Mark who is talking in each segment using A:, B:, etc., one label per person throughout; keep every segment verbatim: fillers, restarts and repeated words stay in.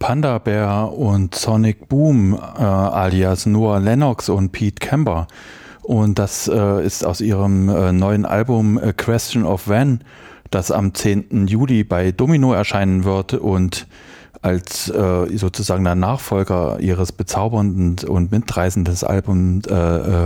A: Panda Bear und Sonic Boom äh, alias Noah Lennox und Pete Camber. Und das äh, ist aus ihrem äh, neuen Album A Question of When, das am zehnten Juli bei Domino erscheinen wird und als äh, sozusagen der Nachfolger ihres bezaubernden und mitreißenden Albums, äh,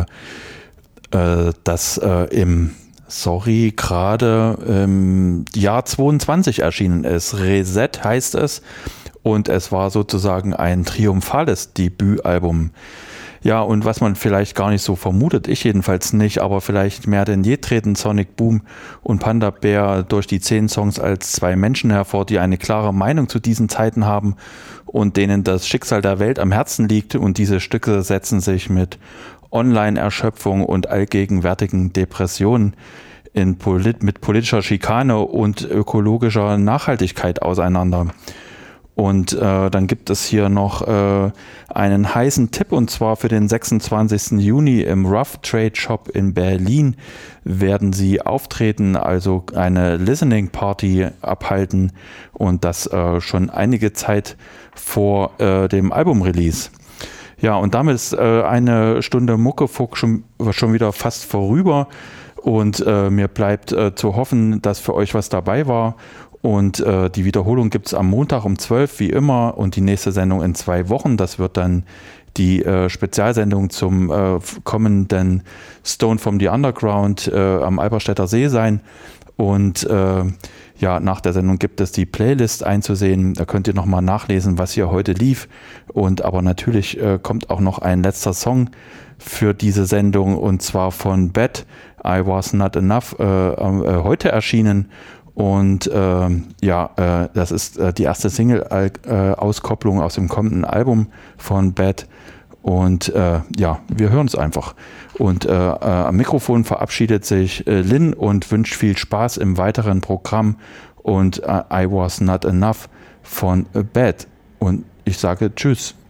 A: äh, das äh, im Sorry, gerade im Jahr zweiundzwanzig erschienen ist. Reset heißt es und es war sozusagen ein triumphales Debütalbum. Ja, und was man vielleicht gar nicht so vermutet, ich jedenfalls nicht, aber vielleicht mehr denn je treten Sonic Boom und Panda Bear durch die zehn Songs als zwei Menschen hervor, die eine klare Meinung zu diesen Zeiten haben und denen das Schicksal der Welt am Herzen liegt, und diese Stücke setzen sich mit Online-Erschöpfung und allgegenwärtigen Depressionen in Polit- mit politischer Schikane und ökologischer Nachhaltigkeit auseinander. Und äh, dann gibt es hier noch äh, einen heißen Tipp, und zwar für den sechsundzwanzigsten Juni im Rough Trade Shop in Berlin werden sie auftreten, also eine Listening Party abhalten, und das äh, schon einige Zeit vor äh, dem Albumrelease. Ja, und damit ist äh, eine Stunde Muckefuck schon, schon wieder fast vorüber, und äh, mir bleibt äh, zu hoffen, dass für euch was dabei war. Und äh, die Wiederholung gibt es am Montag um zwölf wie immer, und die nächste Sendung in zwei Wochen. Das wird dann die äh, Spezialsendung zum äh, kommenden Stone from the Underground äh, am Alberstädter See sein. Und äh, ja, nach der Sendung gibt es die Playlist einzusehen. Da könnt ihr nochmal nachlesen, was hier heute lief. Und aber natürlich äh, kommt auch noch ein letzter Song für diese Sendung, und zwar von Bad, I Was Not Enough, äh, äh, heute erschienen. Und ähm, ja, äh, das ist äh, die erste Single-Auskopplung äh, aus dem kommenden Album von Bad. Und äh, ja, wir hören es einfach. Und äh, äh, am Mikrofon verabschiedet sich äh, Lynn und wünscht viel Spaß im weiteren Programm. Und äh, I Was Not Enough von äh, Bad. Und ich sage Tschüss.